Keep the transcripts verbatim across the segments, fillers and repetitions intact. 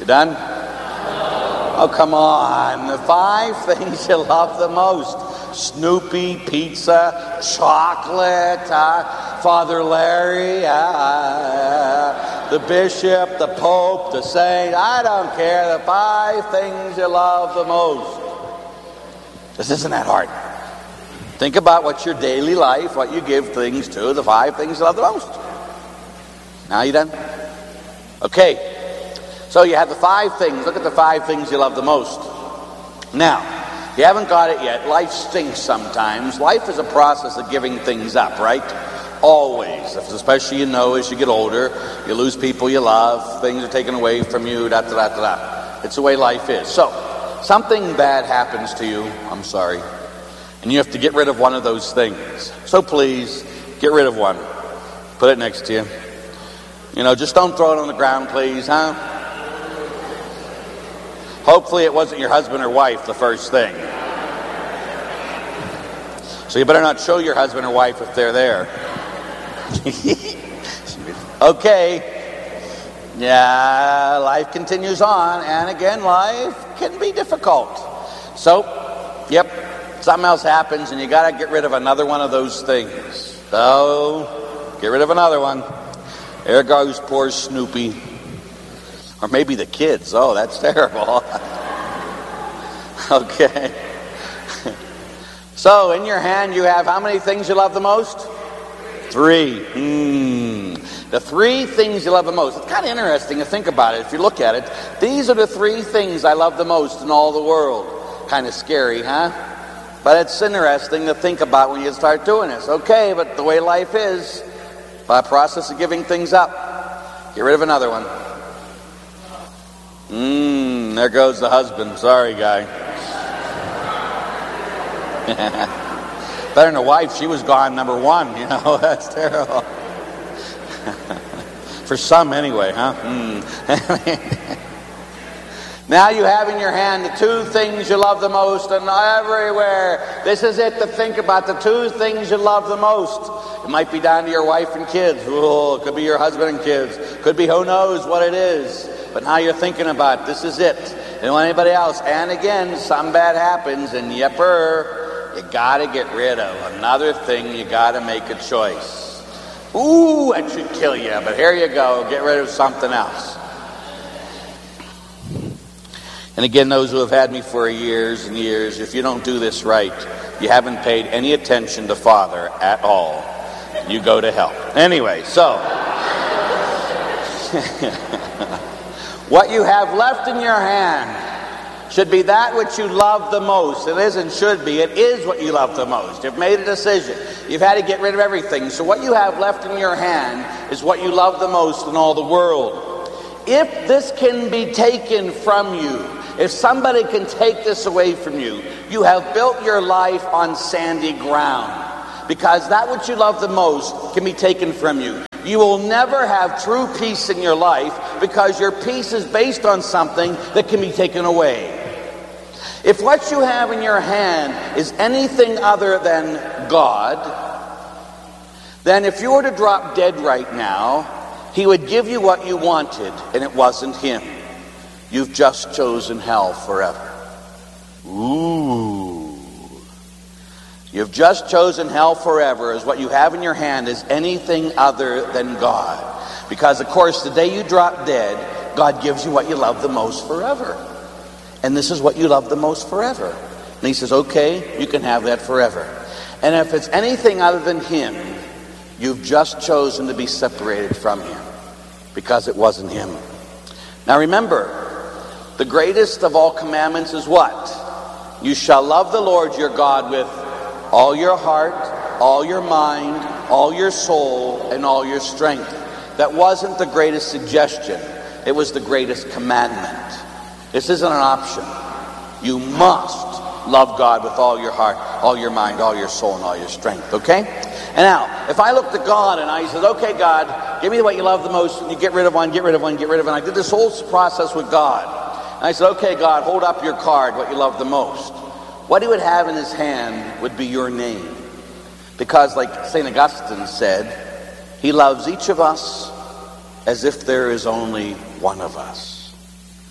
You done? Oh, come on. The five things you love the most. Snoopy, pizza, chocolate, uh, Father Larry, uh, the bishop, the pope, the saint. I don't care. The five things you love the most. This isn't that hard. Think about what's your daily life, what you give things to, the five things you love the most. Now you done? Okay. So you have the five things. Look at the five things you love the most. Now, if you haven't got it yet, life stinks sometimes. Life is a process of giving things up, right? Always. Especially, you know, as you get older, you lose people you love, things are taken away from you, da da da da da. It's the way life is. So, something bad happens to you, I'm sorry, and you have to get rid of one of those things. So please, get rid of one. Put it next to you. You know, just don't throw it on the ground, please, huh? Hopefully it wasn't your husband or wife, the first thing. So you better not show your husband or wife if they're there. Okay. Yeah, life continues on, and again, life can be difficult. So, yep, something else happens, and you got to get rid of another one of those things. So, get rid of another one. There goes poor Snoopy. Or maybe the kids. Oh, that's terrible. Okay. So, in your hand you have how many things you love the most? Three. Hmm. The three things you love the most. It's kind of interesting to think about it if you look at it. These are the three things I love the most in all the world. Kind of scary, huh? But it's interesting to think about when you start doing this. Okay, but the way life is, by a process of giving things up, get rid of another one. Mmm, there goes the husband. Sorry, guy. Better than a wife. She was gone number one, you know. That's terrible. For some, anyway, huh? Mm. Now you have in your hand the two things you love the most, and everywhere. This is it to think about, the two things you love the most. It might be down to your wife and kids. Oh, it could be your husband and kids. Could be who knows what it is. But now you're thinking about, this is it. You don't want anybody else. And again, something bad happens, and yepper, you got to get rid of another thing. You got to make a choice. Ooh, that should kill you. But here you go. Get rid of something else. And again, those who have had me for years and years, if you don't do this right, you haven't paid any attention to Father at all. You go to hell. Anyway, so... what you have left in your hand should be that which you love the most. It isn't should be. It is what you love the most. You've made a decision. You've had to get rid of everything. So what you have left in your hand is what you love the most in all the world. If this can be taken from you, if somebody can take this away from you, you have built your life on sandy ground. Because that which you love the most can be taken from you. You will never have true peace in your life because your peace is based on something that can be taken away. If what you have in your hand is anything other than God, then if you were to drop dead right now, He would give you what you wanted, and it wasn't Him. You've just chosen hell forever. Ooh. You've just chosen hell forever, as what you have in your hand is anything other than God. Because, of course, the day you drop dead, God gives you what you love the most forever. And this is what you love the most forever. And He says, okay, you can have that forever. And if it's anything other than Him, you've just chosen to be separated from Him. Because it wasn't Him. Now remember, the greatest of all commandments is what? You shall love the Lord your God with all your heart, all your mind, all your soul, and all your strength. That wasn't the greatest suggestion. It was the greatest commandment. This isn't an option. You must love God with all your heart, all your mind, all your soul, and all your strength. Okay? And now, if I looked at God and I said, okay, God, give me what you love the most, and you get rid of one, get rid of one, get rid of one. I did this whole process with God. And I said, okay, God, hold up your card, what you love the most. What He would have in His hand would be your name. Because like Saint Augustine said, He loves each of us as if there is only one of us.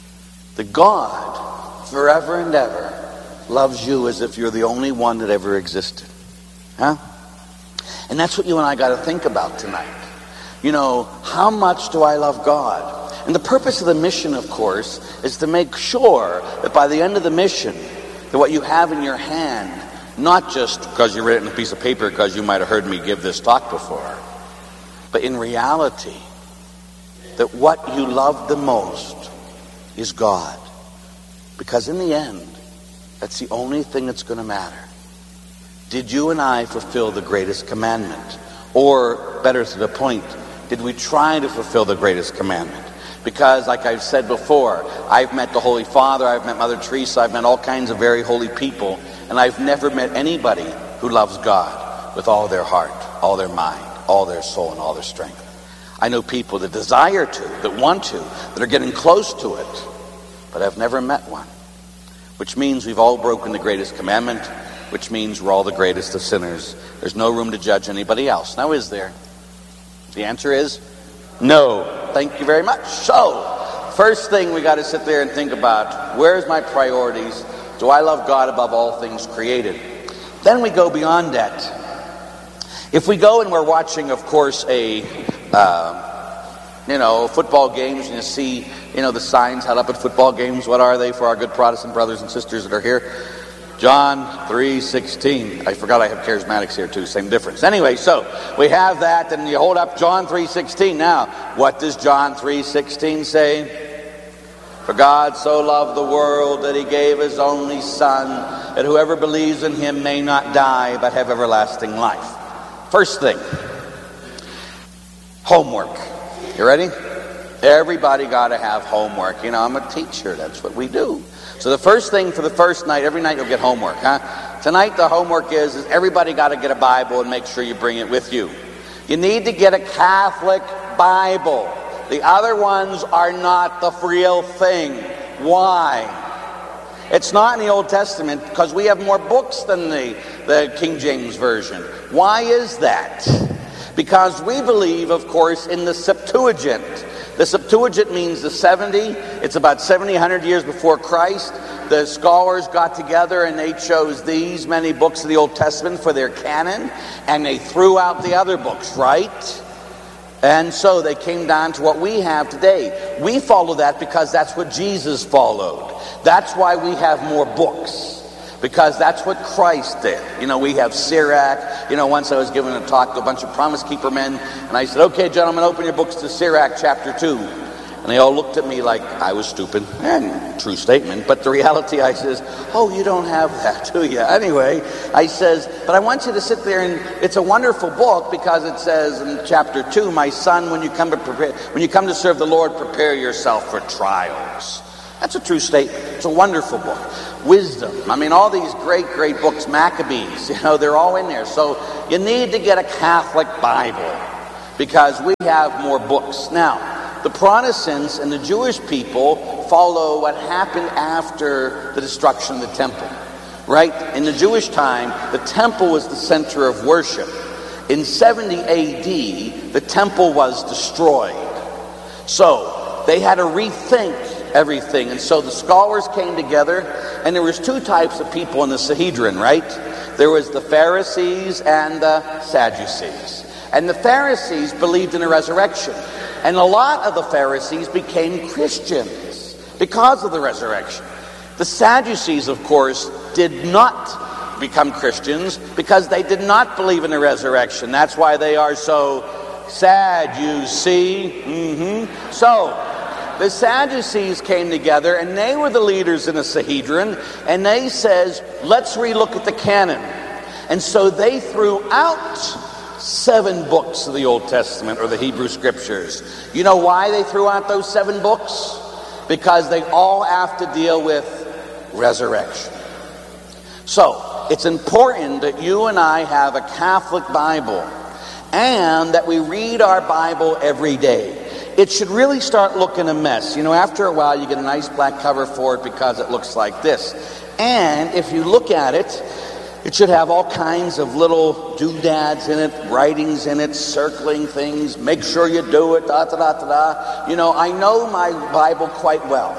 that God, forever and ever, loves you as if you're the only one that ever existed. Huh? And that's what you and I got to think about tonight. You know, how much do I love God? And the purpose of the mission, of course, is to make sure that by the end of the mission, that what you have in your hand, not just because you read it in a piece of paper because you might have heard me give this talk before, but in reality, that what you love the most is God. Because in the end, that's the only thing that's going to matter. Did you and I fulfill the greatest commandment? Or, better to the point, did we try to fulfill the greatest commandment? Because, like I've said before, I've met the Holy Father, I've met Mother Teresa, I've met all kinds of very holy people, and I've never met anybody who loves God with all their heart, all their mind, all their soul, and all their strength. I know people that desire to, that want to, that are getting close to it, but I've never met one. Which means we've all broken the greatest commandment, which means we're all the greatest of sinners. There's no room to judge anybody else. Now, is there? The answer is no. Thank you very much. So, first thing we got to sit there and think about, where's my priorities? Do I love God above all things created? Then we go beyond that. If we go and we're watching, of course, a, uh, you know, football games, and you see, you know, the signs held up at football games, what are they for our good Protestant brothers and sisters that are here? John three sixteen. I forgot I have charismatics here too, same difference. Anyway, so we have that, and you hold up John three sixteen. Now, what does John three sixteen say? For God so loved the world that he gave his only Son, that whoever believes in him may not die, but have everlasting life. First thing, homework. You ready? Everybody got to have homework. You know, I'm a teacher. That's what we do. So the first thing for the first night, every night you'll get homework, huh? Tonight the homework is, is everybody got to get a Bible and make sure you bring it with you. You need to get a Catholic Bible. The other ones are not the real thing. Why? It's not in the Old Testament because we have more books than the, the King James Version. Why is that? Because we believe, of course, in the Septuagint. The Septuagint means the seventy. It's about seventy, one hundred years before Christ. The scholars got together and they chose these many books of the Old Testament for their canon, and they threw out the other books, right? And so they came down to what we have today. We follow that because that's what Jesus followed. That's why we have more books. Because that's what Christ did. You know, we have Sirach. You know, once I was giving a talk to a bunch of Promise Keeper men, and I said, okay, gentlemen, open your books to Sirach chapter two. And they all looked at me like I was stupid. And true statement. But the reality, I says, oh, you don't have that, do you? Anyway, I says, but I want you to sit there, and it's a wonderful book because it says in chapter two, my son, when you come to prepare, when you come to serve the Lord, prepare yourself for trials. That's a true statement. It's a wonderful book. Wisdom. I mean, all these great, great books, Maccabees, you know, they're all in there. So you need to get a Catholic Bible because we have more books. Now, the Protestants and the Jewish people follow what happened after the destruction of the temple. Right? In the Jewish time, the temple was the center of worship. In seventy A D, the temple was destroyed. So they had to rethink everything. And so the scholars came together, and there was two types of people in the Sanhedrin, right? There was the Pharisees and the Sadducees. And the Pharisees believed in a resurrection. And a lot of the Pharisees became Christians because of the resurrection. The Sadducees, of course, did not become Christians because they did not believe in the resurrection. That's why they are so sad, you see. Mm-hmm. So, the Sadducees came together, and they were the leaders in the Sanhedrin, and they says, let's relook at the canon. And so they threw out seven books of the Old Testament, or the Hebrew Scriptures. You know why they threw out those seven books? Because they all have to deal with resurrection. So, it's important that you and I have a Catholic Bible, and that we read our Bible every day. It should really start looking a mess. You know, after a while you get a nice black cover for it because it looks like this. And if you look at it, it should have all kinds of little doodads in it, writings in it, circling things, make sure you do it, da da da da da. You know, I know my Bible quite well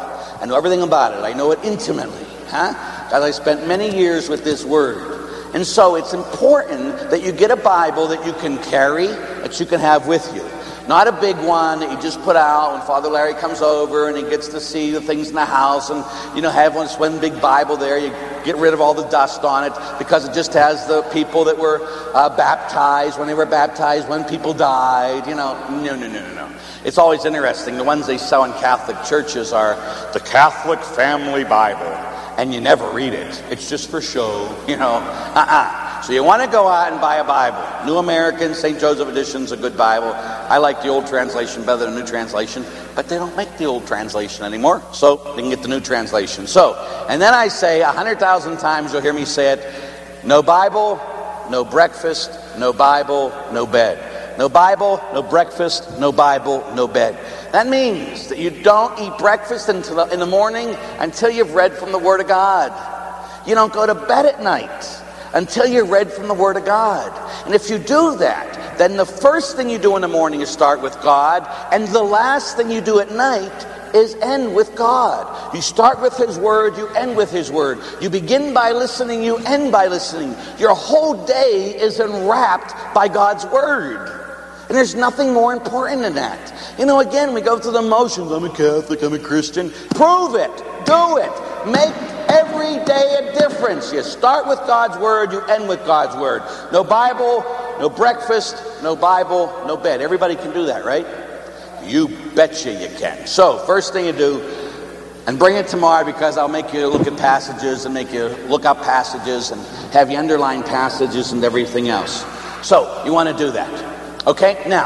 I know everything about it. I know it intimately. Huh? Because I spent many years with this word. And so it's important that you get a Bible that you can carry, that you can have with you. Not a big one that you just put out when Father Larry comes over and he gets to see the things in the house and, you know, have one, one big Bible there. You get rid of all the dust on it because it just has the people that were uh, baptized, when they were baptized, when people died. You know, no, no, no, no, no. It's always interesting. The ones they sell in Catholic churches are the Catholic Family Bible. And you never read it. It's just for show, you know. Uh-uh. So you want to go out and buy a Bible. New American, Saint Joseph Edition's a good Bible. I like the old translation better than the new translation. But they don't make the old translation anymore. So they can get the new translation. So, and then I say a hundred thousand times, you'll hear me say it. No Bible, no breakfast, no Bible, no bed. No Bible, no breakfast, no Bible, no bed. That means that you don't eat breakfast until the, in the morning until you've read from the Word of God. You don't go to bed at night until you've read from the Word of God. And if you do that, then the first thing you do in the morning is start with God, and the last thing you do at night is end with God. You start with His Word, you end with His Word. You begin by listening, you end by listening. Your whole day is enwrapped by God's Word. And there's nothing more important than that. You know, again, we go through the motions. I'm a Catholic, I'm a Christian. Prove it. Do it. Make every day a difference. You start with God's Word, you end with God's Word. No Bible, no breakfast, no Bible, no bed. Everybody can do that, right? You betcha you can. So, first thing you do, and bring it tomorrow because I'll make you look at passages and make you look up passages and have you underline passages and everything else. So, you want to do that. Okay, now,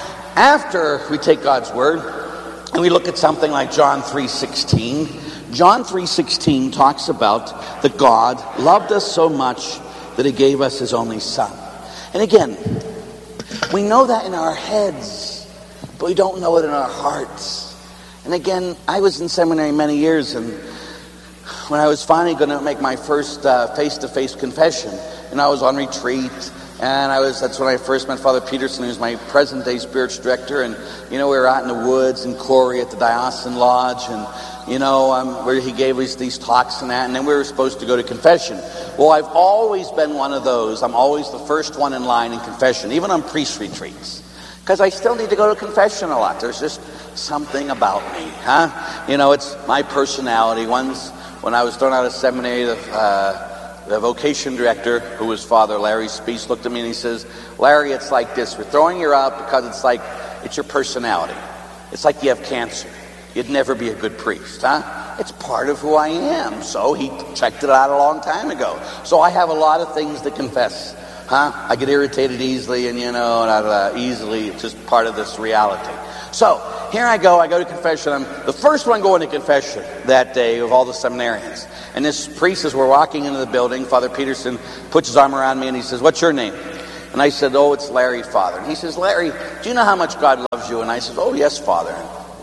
after we take God's Word and we look at something like John three sixteen, John three sixteen talks about that God loved us so much that He gave us His only Son. And again, we know that in our heads, but we don't know it in our hearts. And again, I was in seminary many years, and when I was finally going to make my first uh, face-to-face confession, and I was on retreat, and I was, that's when I first met Father Peterson, who's my present-day spiritual director. And, you know, we were out in the woods in Corey at the Diocesan Lodge. And, you know, um, where he gave us these talks and that. And then we were supposed to go to confession. Well, I've always been one of those. I'm always the first one in line in confession, even on priest retreats. Because I still need to go to confession a lot. There's just something about me, huh? You know, it's my personality. Once, when I was thrown out of seminary, the... Uh, The vocation director, who was Father Larry Speece, looked at me and he says, Larry, it's like this. We're throwing you out because it's like, it's your personality. It's like you have cancer. You'd never be a good priest, huh? It's part of who I am. So he checked it out a long time ago. So I have a lot of things to confess, huh? I get irritated easily and, you know, not uh, easily. It's just part of this reality. So here I go. I go to confession. I'm the first one going to confession that day of all the seminarians. And this priest, as we're walking into the building, Father Peterson puts his arm around me and he says, what's your name? And I said, oh, it's Larry, Father. And he says, Larry, do you know how much God loves you? And I said, oh, yes, Father.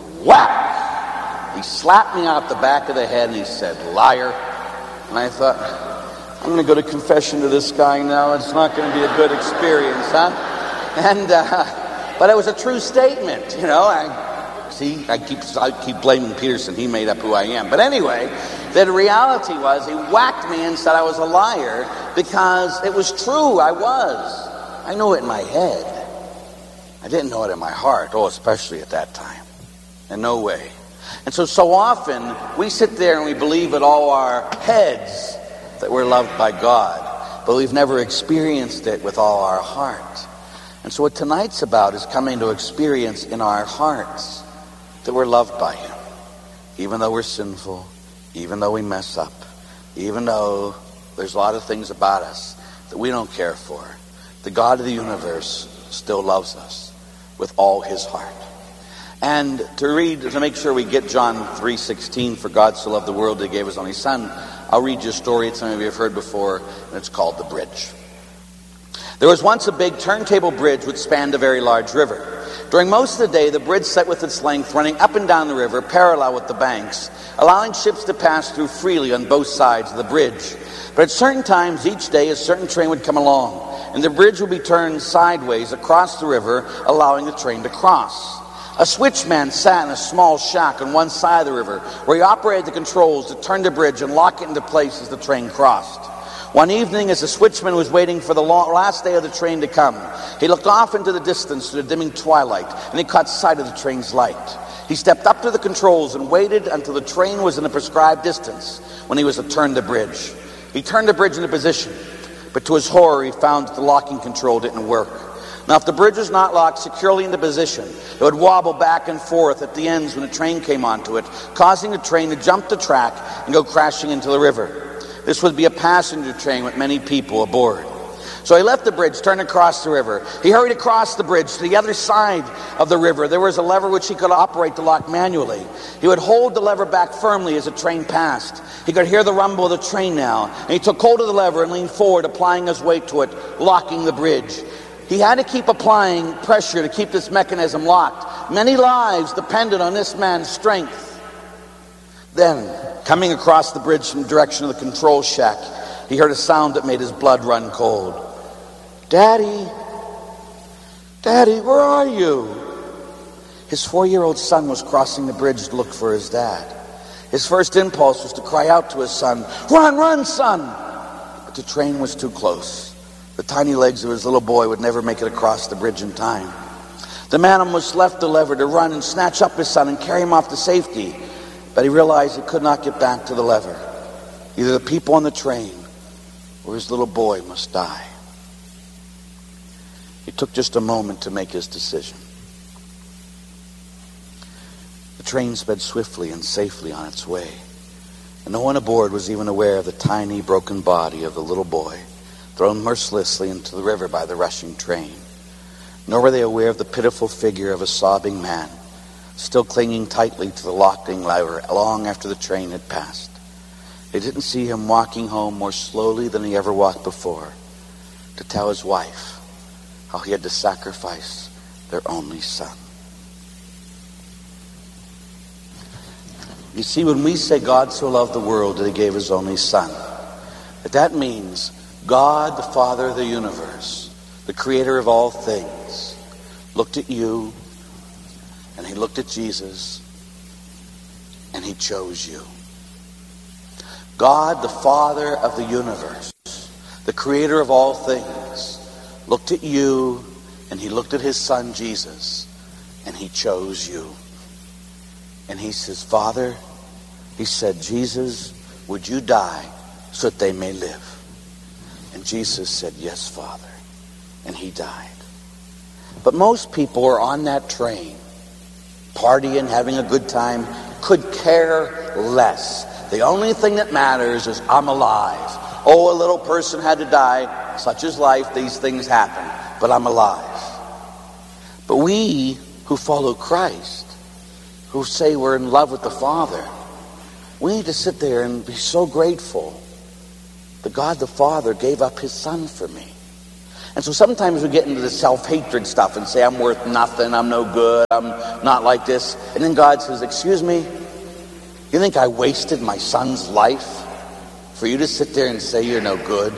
Whap! He slapped me out the back of the head and he said, liar. And I thought, I'm going to go to confession to this guy now. It's not going to be a good experience, huh? And, uh, but it was a true statement, you know. I, see, I keep, I keep blaming Peterson. He made up who I am. But anyway, the reality was he whacked me and said I was a liar because it was true. I was. I knew it in my head. I didn't know it in my heart. Oh, especially at that time. In no way. And so, so often we sit there and we believe in all our heads that we're loved by God, but we've never experienced it with all our heart. And so what tonight's about is coming to experience in our hearts that we're loved by Him, even though we're sinful, even though we mess up, even though there's a lot of things about us that we don't care for. The God of the universe still loves us with all His heart. And to read, to make sure we get John three sixteen, for God so loved the world that He gave His only Son, I'll read you a story that some of you have heard before, and it's called The Bridge. There was once a big turntable bridge which spanned a very large river. During most of the day, the bridge sat with its length running up and down the river, parallel with the banks, allowing ships to pass through freely on both sides of the bridge. But at certain times each day, a certain train would come along, and the bridge would be turned sideways across the river, allowing the train to cross. A switchman sat in a small shack on one side of the river where he operated the controls to turn the bridge and lock it into place as the train crossed. One evening, as the switchman was waiting for the long, last day of the train to come, he looked off into the distance to the dimming twilight, and he caught sight of the train's light. He stepped up to the controls and waited until the train was in the prescribed distance when he was to turn the bridge. He turned the bridge into position, but to his horror he found that the locking control didn't work. Now, if the bridge was not locked securely into position, it would wobble back and forth at the ends when a train came onto it, causing the train to jump the track and go crashing into the river. This would be a passenger train with many people aboard. So he left the bridge, turned across the river. He hurried across the bridge to the other side of the river. There was a lever which he could operate to lock manually. He would hold the lever back firmly as the train passed. He could hear the rumble of the train now, and he took hold of the lever and leaned forward, applying his weight to it, locking the bridge. He had to keep applying pressure to keep this mechanism locked. Many lives depended on this man's strength. Then, coming across the bridge from the direction of the control shack, he heard a sound that made his blood run cold. "Daddy, Daddy, where are you?" His four-year-old son was crossing the bridge to look for his dad. His first impulse was to cry out to his son, "Run, run, son!" But the train was too close. The tiny legs of his little boy would never make it across the bridge in time. The man almost left the lever to run and snatch up his son and carry him off to safety, but he realized he could not get back to the lever. Either the people on the train or his little boy must die. He took just a moment to make his decision. The train sped swiftly and safely on its way, and no one aboard was even aware of the tiny, broken body of the little boy thrown mercilessly into the river by the rushing train. Nor were they aware of the pitiful figure of a sobbing man, still clinging tightly to the locking lever long after the train had passed. They didn't see him walking home more slowly than he ever walked before, to tell his wife how he had to sacrifice their only son. You see, when we say God so loved the world that he gave his only son, that means God, the Father of the universe, the creator of all things, looked at you, and he looked at Jesus, and he chose you. God, the Father of the universe, the creator of all things, looked at you, and he looked at his son Jesus, and he chose you. And he says, "Father," he said, "Jesus, would you die so that they may live?" And Jesus said, "Yes, Father." And he died. But most people are on that train, partying, having a good time, could care less. The only thing that matters is I'm alive. Oh, a little person had to die. Such is life. These things happen. But I'm alive. But we who follow Christ, who say we're in love with the Father, we need to sit there and be so grateful that God the Father gave up his son for me. And so sometimes we get into the self-hatred stuff and say, I'm worth nothing, I'm no good, I'm not like this. And then God says, excuse me, you think I wasted my son's life for you to sit there and say you're no good?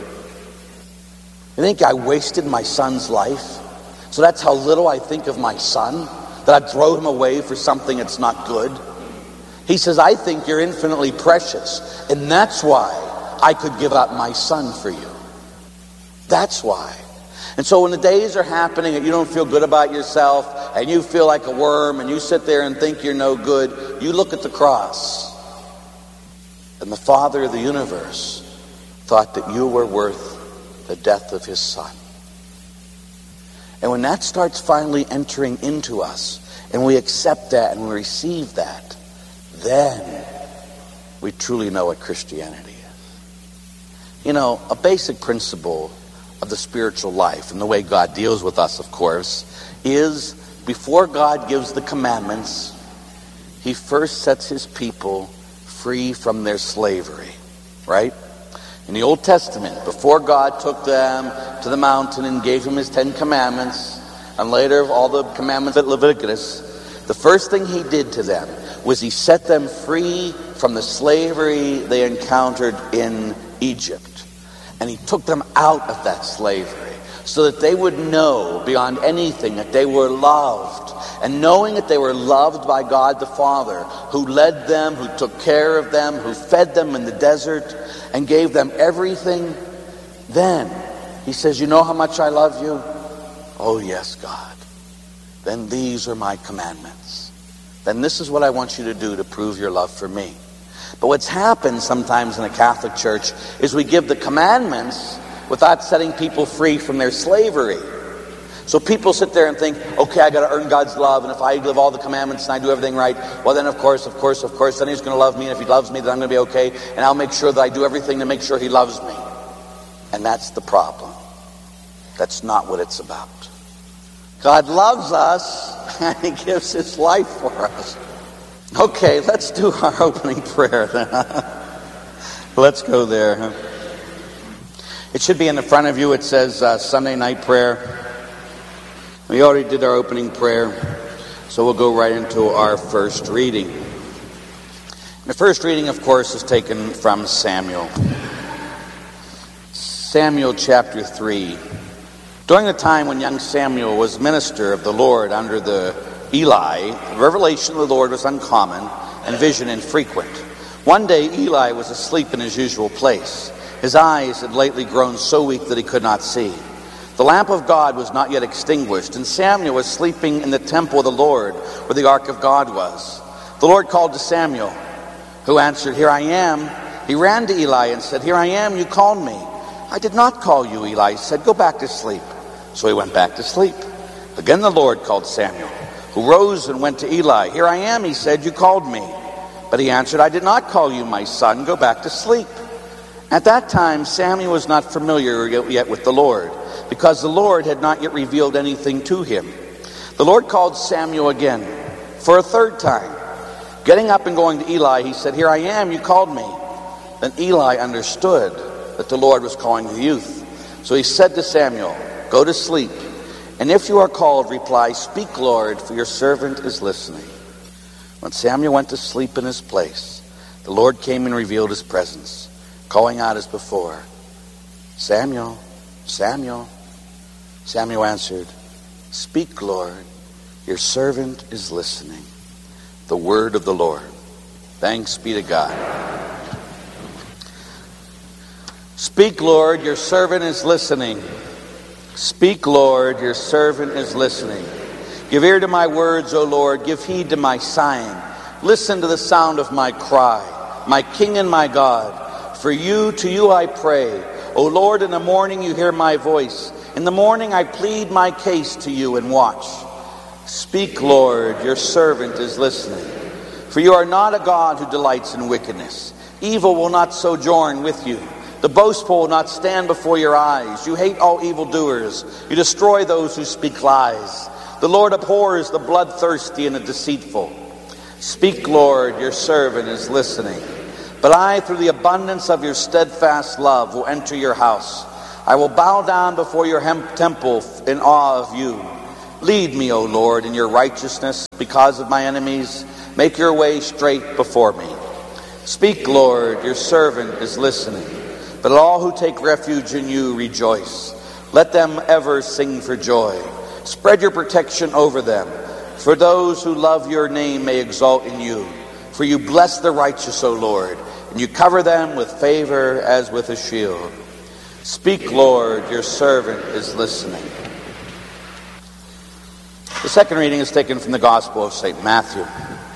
You think I wasted my son's life? So that's how little I think of my son, that I'd throw him away for something that's not good? He says, I think you're infinitely precious, and that's why I could give up my son for you. That's why. And so when the days are happening and you don't feel good about yourself and you feel like a worm and you sit there and think you're no good, you look at the cross. And the Father of the universe thought that you were worth the death of his son. And when that starts finally entering into us and we accept that and we receive that, then we truly know what Christianity is. You know, a basic principle of the spiritual life and the way God deals with us, of course, is before God gives the commandments, he first sets his people free from their slavery, right? In the Old Testament, before God took them to the mountain and gave them his Ten Commandments, and later all the commandments at Leviticus, the first thing he did to them was he set them free from the slavery they encountered in Egypt. And he took them out of that slavery so that they would know beyond anything that they were loved And knowing that they were loved by God the Father, who led them, who took care of them, who fed them in the desert, and gave them everything, then he says, you know how much I love you? Oh yes, God. Then these are my commandments. Then this is what I want you to do to prove your love for me. But what's happened sometimes in the Catholic Church is we give the commandments without setting people free from their slavery. So people sit there and think, okay, I got to earn God's love, and if I live all the commandments and I do everything right, well then of course, of course, of course, then he's going to love me, and if he loves me, then I'm going to be okay, and I'll make sure that I do everything to make sure he loves me. And that's the problem. That's not what it's about. God loves us, and he gives his life for us. Okay, let's do our opening prayer then. Let's go there. It should be in the front of you. It says uh, Sunday night prayer. We already did our opening prayer, so we'll go right into our first reading. The first reading, of course, is taken from Samuel. Samuel chapter three. During the time when young Samuel was minister of the Lord under the Eli, the revelation of the Lord was uncommon and vision infrequent. One day Eli was asleep in his usual place. His eyes had lately grown so weak that he could not see. The lamp of God was not yet extinguished, and Samuel was sleeping in the temple of the Lord, where the ark of God was. The Lord called to Samuel, who answered, "Here I am." He ran to Eli and said, "Here I am, you called me." "I did not call you," Eli said. "Go back to sleep." So he went back to sleep. Again the Lord called Samuel, who rose and went to Eli. "Here I am," he said, "you called me." But he answered, "I did not call you, my son. Go back to sleep." At that time Samuel was not familiar yet with the Lord, because the Lord had not yet revealed anything to him. The Lord called Samuel again, for a third time. Getting up and going to Eli, he said, "Here I am, you called me." Then Eli understood that the Lord was calling the youth. So he said to Samuel, "Go to sleep, and if you are called, reply, 'Speak, Lord, for your servant is listening.'" When Samuel went to sleep in his place, the Lord came and revealed his presence, calling out as before, "Samuel, Samuel." Samuel answered, "Speak, Lord, your servant is listening." The word of the Lord. Thanks be to God. Speak, Lord, your servant is listening. Speak, Lord, your servant is listening. Give ear to my words, O Lord. Give heed to my sighing. Listen to the sound of my cry, my King and my God. For you, to you I pray. O Lord, in the morning you hear my voice. In the morning I plead my case to you and watch. Speak, Lord, your servant is listening. For you are not a God who delights in wickedness. Evil will not sojourn with you. The boastful will not stand before your eyes. You hate all evildoers. You destroy those who speak lies. The Lord abhors the bloodthirsty and the deceitful. Speak, Lord, your servant is listening. But I, through the abundance of your steadfast love, will enter your house. I will bow down before your hem- temple in awe of you. Lead me, O Lord, in your righteousness because of my enemies. Make your way straight before me. Speak, Lord, your servant is listening. But all who take refuge in you rejoice. Let them ever sing for joy. Spread your protection over them. For those who love your name may exalt in you. For you bless the righteous, O Lord, and you cover them with favor as with a shield. Speak, Lord, your servant is listening. The second reading is taken from the Gospel of Saint Matthew,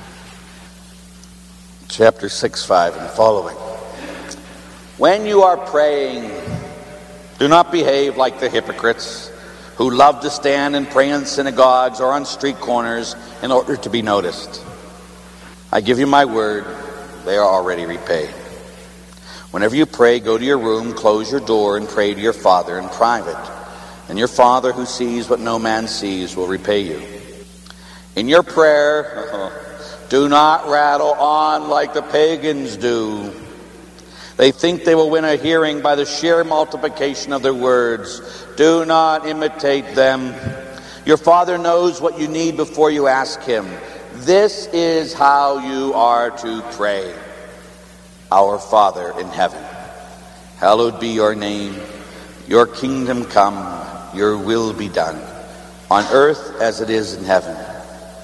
chapter six, five, and following. When you are praying, do not behave like the hypocrites who love to stand and pray in synagogues or on street corners in order to be noticed. I give you my word, they are already repaid. Whenever you pray, go to your room, close your door, and pray to your Father in private. And your Father who sees what no man sees will repay you. In your prayer, do not rattle on like the pagans do. They think they will win a hearing by the sheer multiplication of their words. Do not imitate them. Your Father knows what you need before you ask him. This is how you are to pray. Our Father in heaven, hallowed be your name. Your kingdom come, your will be done, on earth as it is in heaven.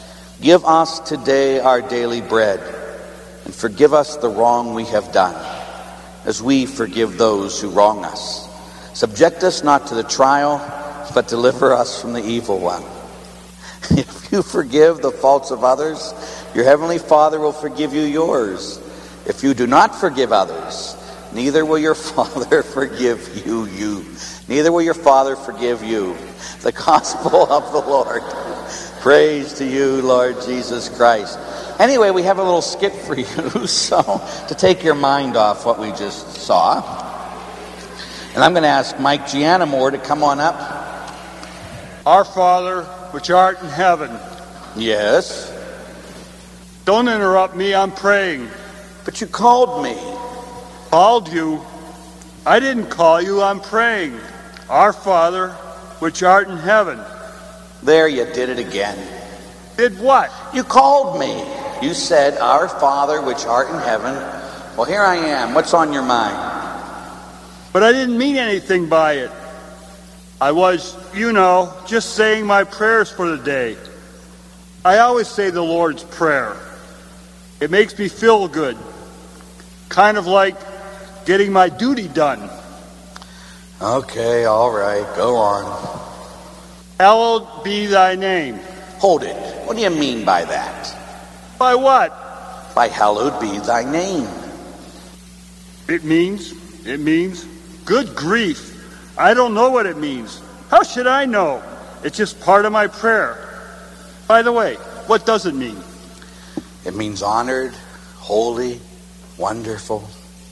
Give us today our daily bread, and forgive us the wrong we have done, as we forgive those who wrong us. Subject us not to the trial, but deliver us from the evil one. If you forgive the faults of others, your heavenly Father will forgive you yours. If you do not forgive others, neither will your Father forgive you, you. Neither will your Father forgive you. The gospel of the Lord. Praise to you, Lord Jesus Christ. Anyway, we have a little skit for you, so to take your mind off what we just saw. And I'm going to ask Mike Gianamore to come on up. Our Father, which art in heaven. Yes. Don't interrupt me, I'm praying. But you called me. Called you? I didn't call you, I'm praying. Our Father, which art in heaven. There, you did it again. Did what? You called me. You said, Our Father, which art in heaven. Well, here I am. What's on your mind? But I didn't mean anything by it. I was, you know, just saying my prayers for the day. I always say the Lord's Prayer. It makes me feel good. Kind of like getting my duty done. Okay, all right, go on. Hallowed be thy name. Hold it. What do you mean by that? By what? By hallowed be thy name. It means, it means, good grief. I don't know what it means. How should I know? It's just part of my prayer. By the way, what does it mean? It means honored, holy, wonderful.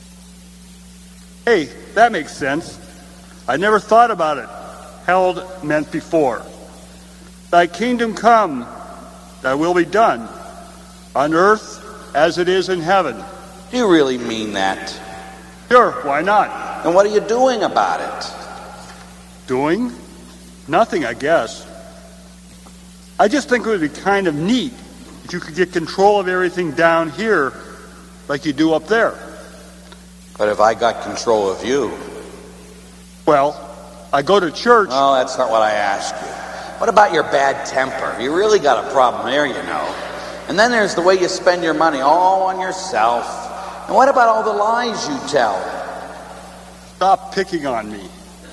Hey, that makes sense. I never thought about it. Held meant before. Thy kingdom come, thy will be done, on earth as it is in heaven. Do you really mean that? Sure, why not? And what are you doing about it? Doing? Nothing, I guess. I just think it would be kind of neat if you could get control of everything down here like you do up there. But if I got control of you? Well, I go to church. Oh, that's not what I asked you. What about your bad temper? You really got a problem there, you know. And then there's the way you spend your money all on yourself. And what about all the lies you tell? Stop picking on me.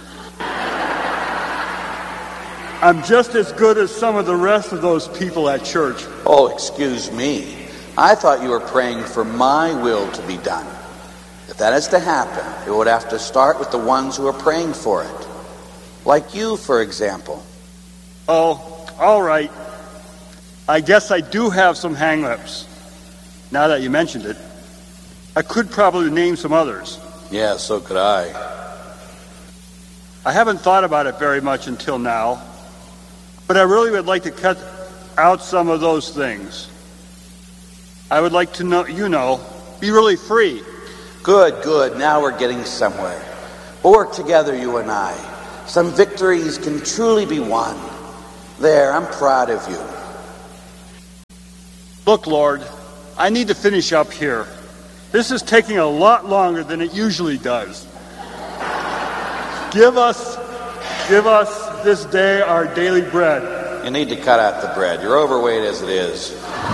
I'm just as good as some of the rest of those people at church. Oh, excuse me. I thought you were praying for my will to be done. If that is to happen, it would have to start with the ones who are praying for it. Like you, for example. Oh, all right. I guess I do have some hang-ups. Now that you mentioned it, I could probably name some others. Yeah, so could I. I haven't thought about it very much until now, but I really would like to cut out some of those things. I would like to know, you know, be really free. Good, good. Now we're getting somewhere. We'll work together, you and I. Some victories can truly be won. There, I'm proud of you. Look, Lord, I need to finish up here. This is taking a lot longer than it usually does. Give us, give us this day our daily bread. You need to cut out the bread. You're overweight as it is.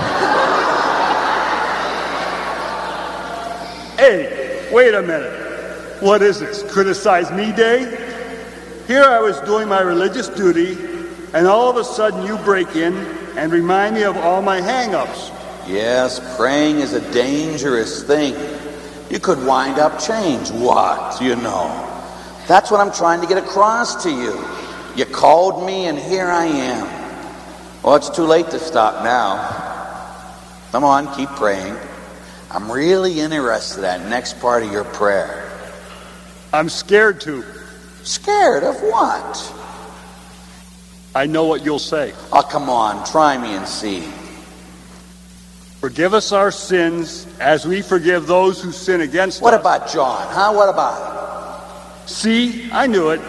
Hey, wait a minute. What is this, criticize me day? Here I was doing my religious duty, and all of a sudden you break in and remind me of all my hang-ups. Yes, praying is a dangerous thing. You could wind up change. What? You know. That's what I'm trying to get across to you. You called me, and here I am. Well, it's too late to stop now. Come on, keep praying. I'm really interested in that next part of your prayer. I'm scared to. Scared of what? I know what you'll say. Oh, come on, try me and see. Forgive us our sins as we forgive those who sin against What us. What about John? Huh? What about it? See, I knew it.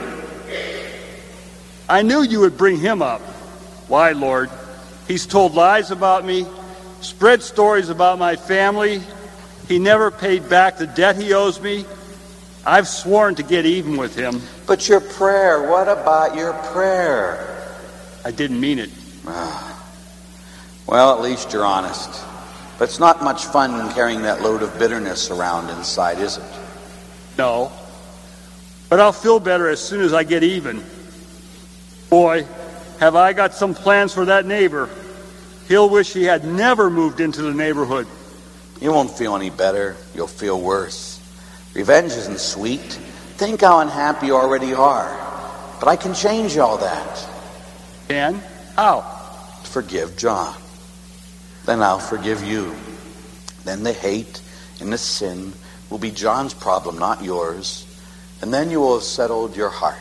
I knew you would bring him up. Why, Lord? He's told lies about me, spread stories about my family. He never paid back the debt he owes me. I've sworn to get even with him. But your prayer, what about your prayer? I didn't mean it. Well, at least you're honest. But it's not much fun carrying that load of bitterness around inside, is it? No. But I'll feel better as soon as I get even. Boy, have I got some plans for that neighbor. He'll wish he had never moved into the neighborhood. You won't feel any better. You'll feel worse. Revenge isn't sweet. Think how unhappy you already are. But I can change all that. Can? How? Forgive John. Then I'll forgive you. Then the hate and the sin will be John's problem, not yours. And then you will have settled your heart.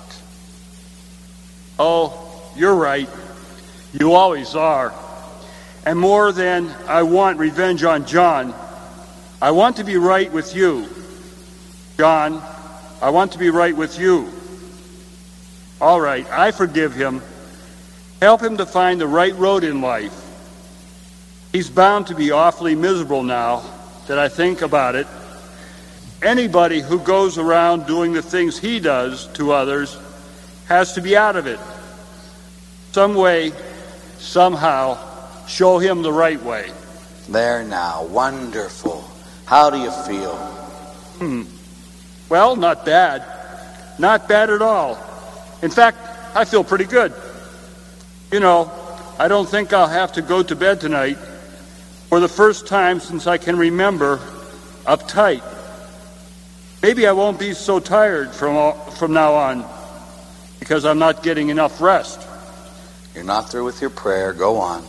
Oh, you're right. You always are. And more than I want revenge on John, I want to be right with you. John, I want to be right with you. All right, I forgive him. Help him to find the right road in life. He's bound to be awfully miserable now that I think about it. Anybody who goes around doing the things he does to others has to be out of it. Some way, somehow, show him the right way. There now, wonderful. How do you feel? Hmm. Well, not bad. Not bad at all. In fact, I feel pretty good. You know, I don't think I'll have to go to bed tonight for the first time since I can remember, uptight. Maybe I won't be so tired from all, from now on because I'm not getting enough rest. You're not through with your prayer. Go on.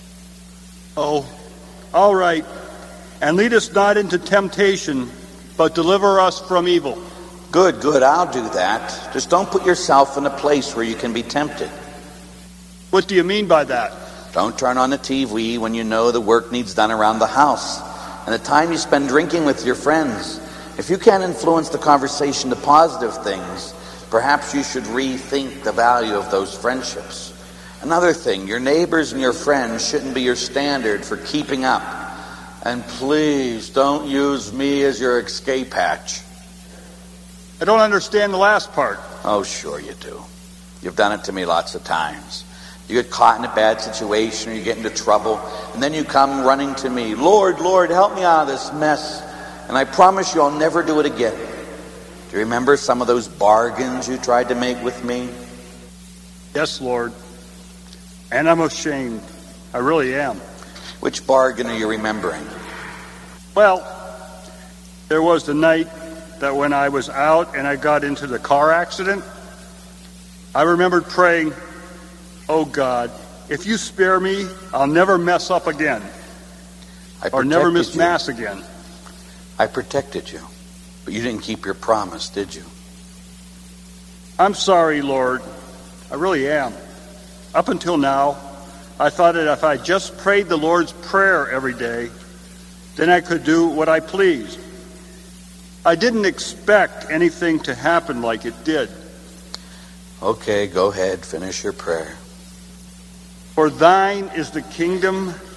Oh, all right. And lead us not into temptation, but deliver us from evil. Good, good. I'll do that. Just don't put yourself in a place where you can be tempted. What do you mean by that? Don't turn on the T V when you know the work needs done around the house and the time you spend drinking with your friends. If you can't influence the conversation to positive things, perhaps you should rethink the value of those friendships. Another thing, your neighbors and your friends shouldn't be your standard for keeping up. And please don't use me as your escape hatch. I don't understand the last part. Oh, sure you do. You've done it to me lots of times. You get caught in a bad situation or you get into trouble, and then you come running to me, Lord, Lord, help me out of this mess. And I promise you I'll never do it again. Do you remember some of those bargains you tried to make with me? Yes, Lord. And I'm ashamed. I really am. Which bargain are you remembering? Well, there was the night that when I was out and I got into the car accident, I remembered praying, oh God, if you spare me, I'll never mess up again. I or never miss you. Mass again. I protected you, but you didn't keep your promise, did you? I'm sorry, Lord. I really am. Up until now, I thought that if I just prayed the Lord's Prayer every day, then I could do what I pleased. I didn't expect anything to happen like it did. Okay, go ahead, finish your prayer. For thine is the kingdom